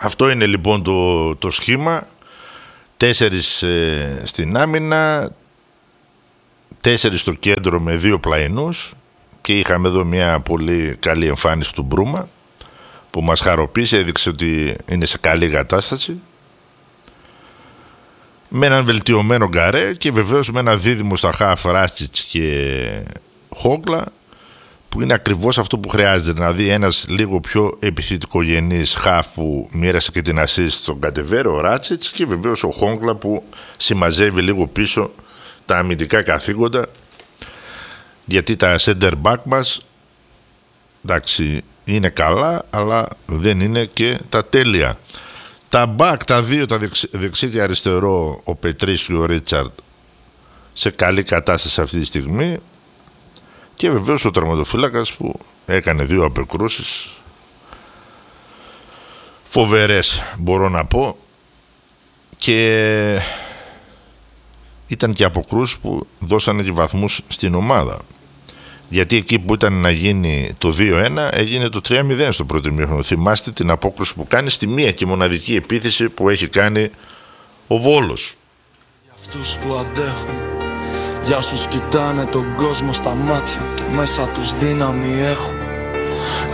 Αυτό είναι λοιπόν το σχήμα. 4 στην άμυνα, 4 στο κέντρο με 2 πλαϊνούς, και είχαμε εδώ μια πολύ καλή εμφάνιση του Μπρούμα που μας χαροποίησε, έδειξε ότι είναι σε καλή κατάσταση, με έναν βελτιωμένο Γκαρέ και βεβαίως με ένα δίδυμο στα χαφ Ράτσιτς και Χόγκλα, που είναι ακριβώς αυτό που χρειάζεται, δηλαδή ένας λίγο πιο επιθετικογενής χαφ που μοίρασε και την assist στον Κατεβέρο, ο Ράτσιτς, και βεβαίως ο Χόγκλα που συμμαζεύει λίγο πίσω τα αμυντικά καθήκοντα, γιατί τα center back μας, εντάξει, είναι καλά, αλλά δεν είναι και τα τέλεια. Τα back, τα δύο, τα δεξί και αριστερό, ο Πετρής και ο Ρίτσαρντ, σε καλή κατάσταση αυτή τη στιγμή, και βεβαίως ο τερματοφύλακας που έκανε 2 απεκρούσεις φοβερές, μπορώ να πω, και ήταν και αποκρούσεις που δώσανε και βαθμούς στην ομάδα, γιατί εκεί που ήταν να γίνει το 2-1 έγινε το 3-0 στο πρώτο ημίχρονο. Θυμάστε την απόκρουση που κάνει στη μία και μοναδική επίθεση που έχει κάνει ο Βόλος. Για αυτούς που αντέχουν, για όσους κοιτάνε τον κόσμο στα μάτια και μέσα τους δύναμη έχουν.